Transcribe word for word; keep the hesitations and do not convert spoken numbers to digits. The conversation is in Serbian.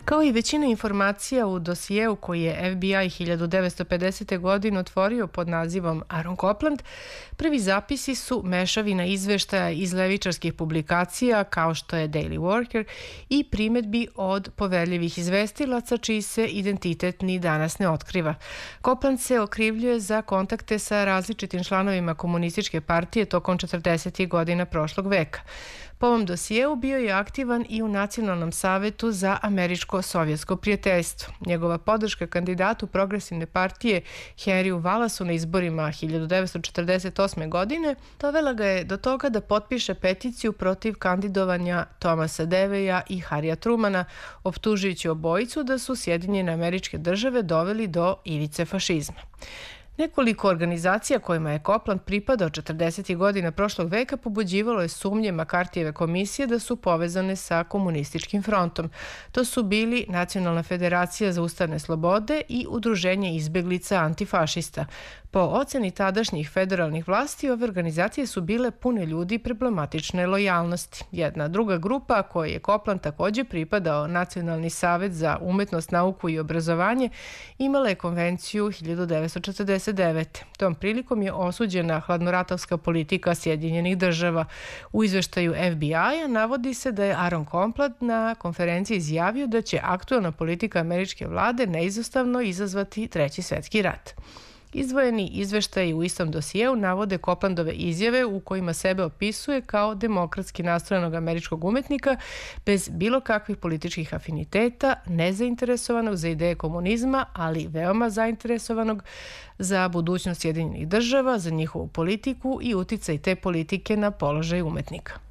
Kao i većina informacija u dosijeu koji je F B I hiljadu devetsto pedesete. godine otvorio pod nazivom Aaron Copland, prvi zapisi su mešavina izveštaja iz levičarskih publikacija kao što je Daily Worker i primetbi od poverljivih izvestilaca čiji se identitet ni danas ne otkriva. Copland se okrivljuje za kontakte sa različitim članovima komunističke partije tokom četrdesetih godina prošlog veka. Po ovom dosijeu bio je aktivan i u Nacionalnom savetu za američko-sovjetsko prijateljstvo. Njegova podrška kandidatu progresivne partije Henryu Wallace na izborima hiljadu devetsto četrdeset osme. godine dovela ga je do toga da potpiše peticiju protiv kandidovanja Thomasa Deveja i Harrya Trumana, optužujući obojicu da su Sjedinjene Američke Države doveli do ivice fašizma. Nekoliko organizacija kojima je Copland pripadao četrdesetih godina prošlog veka pobuđivalo je sumnje McCarthyjeve komisije da su povezane sa komunističkim frontom. To su bili Nacionalna federacija za ustavne slobode i Udruženje izbeglica antifašista. Po oceni tadašnjih federalnih vlasti, ove organizacije su bile pune ljudi problematične lojalnosti. Jedna druga grupa, kojoj je Copland također pripadao, Nacionalni savet za umetnost, nauku i obrazovanje, imala je konvenciju hiljadu devetsto četrdeset devete. Tom prilikom je osuđena hladnoratovska politika Sjedinjenih država. U izveštaju F B I-a navodi se da je Aaron Copland na konferenciji izjavio da će aktuelna politika američke vlade neizostavno izazvati Treći svjetski rat. Izdvojeni izveštaji u istom dosijeu navode Coplandove izjave u kojima sebe opisuje kao demokratski nastrojenog američkog umetnika bez bilo kakvih političkih afiniteta, nezainteresovanog za ideje komunizma, ali veoma zainteresovanog za budućnost Sjedinjenih država, za njihovu politiku i uticaj te politike na položaj umetnika.